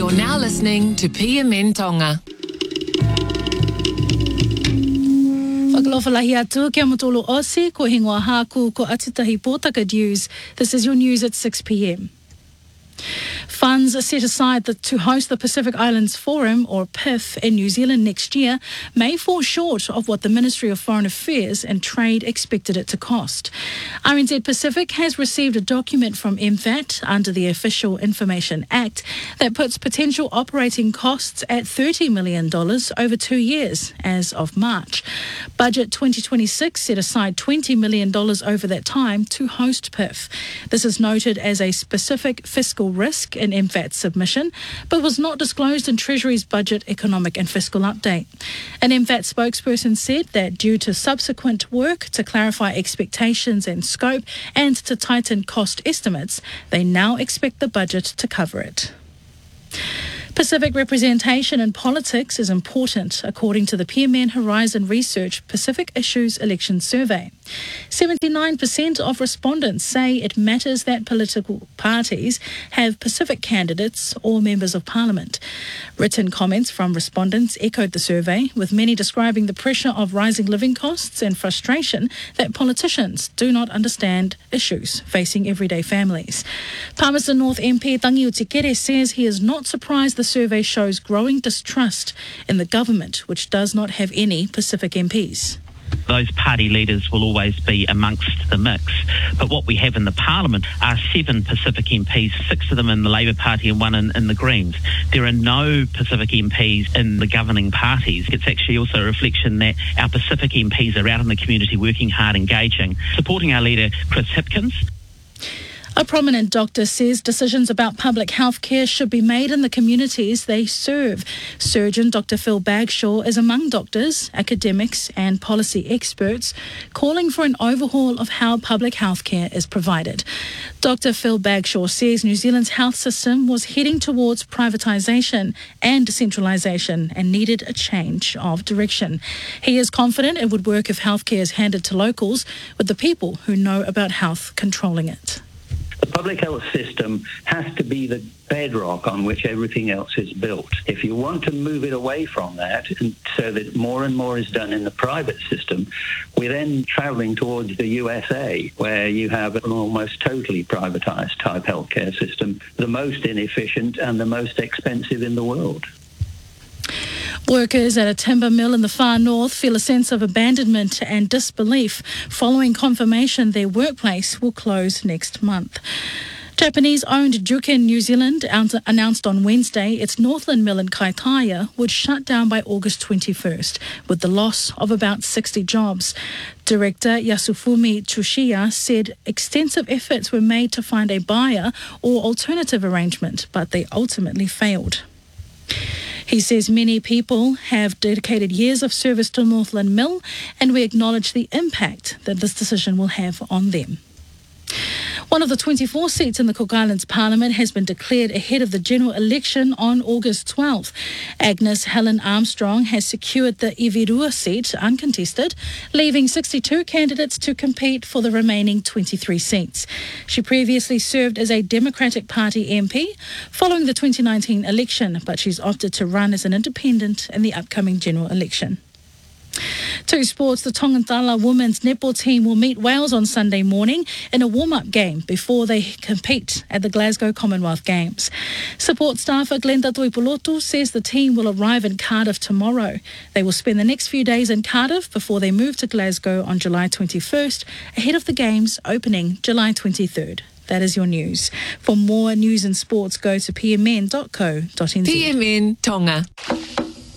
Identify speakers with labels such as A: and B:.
A: You're now listening to PMN Tonga.
B: Whakalofalahi atu, kia matolo osi, ko hingoa haku, ko atitahi pōtaka news. This is your news at 6 p.m. Funds are set aside to host the Pacific Islands Forum, or PIF, in New Zealand next year may fall short of what the Ministry of Foreign Affairs and Trade expected it to cost. RNZ Pacific has received a document from MFAT under the Official Information Act that puts potential operating costs at $30 million over 2 years as of March. Budget 2026 set aside $20 million over that time to host PIF. This is noted as a specific fiscal risk in MFAT's submission, but was not disclosed in Treasury's budget, economic and fiscal update. An MFAT spokesperson said that due to subsequent work to clarify expectations and scope and to tighten cost estimates, they now expect the budget to cover it. Pacific representation in politics is important, according to the PMN Horizon Research Pacific Issues Election Survey. 79% of respondents say it matters that political parties have Pacific candidates or members of parliament. Written comments from respondents echoed the survey, with many describing the pressure of rising living costs and frustration that politicians do not understand issues facing everyday families. Palmerston North MP Tangi Utikere says he is not surprised the survey shows growing distrust in the government, which does not have any Pacific MPs.
C: Those party leaders will always be amongst the mix. But what we have in the Parliament are 7 Pacific MPs, 6 of them in the Labour Party and 1 in the Greens. There are no Pacific MPs in the governing parties. It's actually also a reflection that our Pacific MPs are out in the community working hard, engaging, supporting our leader, Chris Hipkins.
B: A prominent doctor says decisions about public health care should be made in the communities they serve. Surgeon Dr. Phil Bagshaw is among doctors, academics and policy experts calling for an overhaul of how public health care is provided. Dr. Phil Bagshaw says New Zealand's health system was heading towards privatisation and centralisation and needed a change of direction. He is confident it would work if healthcare is handed to locals, with the people who know about health controlling it.
D: The public health system has to be the bedrock on which everything else is built. If you want to move it away from that, and so that more and more is done in the private system, we're then travelling towards the USA, where you have an almost totally privatised type healthcare system, the most inefficient and the most expensive in the world.
B: Workers at a timber mill in the far north feel a sense of abandonment and disbelief following confirmation their workplace will close next month. Japanese-owned Juken New Zealand announced on Wednesday its Northland mill in Kaitaia would shut down by August 21st, with the loss of about 60 jobs. Director Yasufumi Tsushiya said extensive efforts were made to find a buyer or alternative arrangement, but they ultimately failed. He says many people have dedicated years of service to Northland Mill, and we acknowledge the impact that this decision will have on them. One of the 24 seats in the Cook Islands Parliament has been declared ahead of the general election on August 12th. Agnes Helen Armstrong has secured the Ivirua seat uncontested, leaving 62 candidates to compete for the remaining 23 seats. She previously served as a Democratic Party MP following the 2019 election, but she's opted to run as an independent in the upcoming general election. To sports, the Tongataula women's netball team will meet Wales on Sunday morning in a warm-up game before they compete at the Glasgow Commonwealth Games. Support staffer Glenda Toipolotu says the team will arrive in Cardiff tomorrow. They will spend the next few days in Cardiff before they move to Glasgow on July 21st, ahead of the Games opening July 23rd. That is your news. For more news and sports, go to pmn.co.nz.
A: PMN Tonga.